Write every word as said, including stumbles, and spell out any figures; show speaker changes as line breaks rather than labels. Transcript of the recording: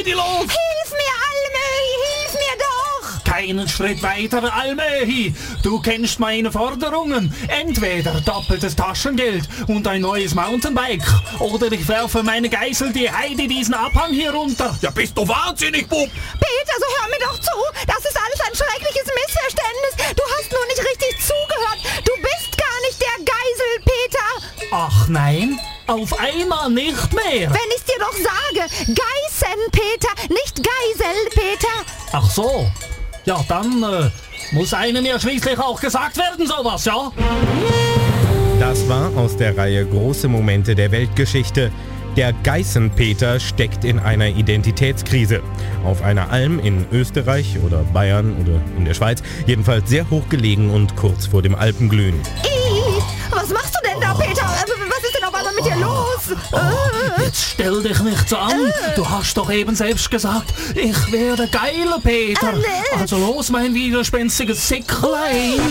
Heidi, los!
Hilf mir, Almöhi, hilf mir doch!
Keinen Schritt weiter, Almöhi. Du kennst meine Forderungen. Entweder doppeltes Taschengeld und ein neues Mountainbike. Oder ich werfe meine Geisel, die Heidi, diesen Abhang hier runter.
Ja, bist du wahnsinnig, Bub?
Peter, so hör mir doch zu. Das ist alles ein schreckliches Missverständnis. Du hast nur nicht richtig zugehört. Du bist gar nicht der Geisel, Peter.
Ach nein, auf einmal nicht mehr.
Wenn ich's dir doch sage. Geißen, Peter, nicht Geisel, Peter.
Ach so. Ja, dann äh, muss einem ja schließlich auch gesagt werden, sowas, ja?
Das war aus der Reihe Große Momente der Weltgeschichte. Der Geißenpeter steckt in einer Identitätskrise. Auf einer Alm in Österreich oder Bayern oder in der Schweiz, jedenfalls sehr hoch gelegen und kurz vor dem Alpenglühen.
Ih, was machst du denn da, Peter? Was ist denn auf einmal mit dir los?
Oh, jetzt stell dich nicht so an. Du hast doch eben selbst gesagt, ich werde geiler, Peter. Also los, mein widerspenstiges Sicklein.